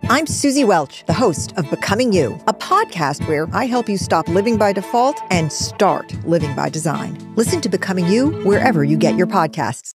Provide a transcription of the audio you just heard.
I'm Susie Welch, the host of Becoming You, a podcast where I help you stop living by default and start living by design. Listen to Becoming You wherever you get your podcasts.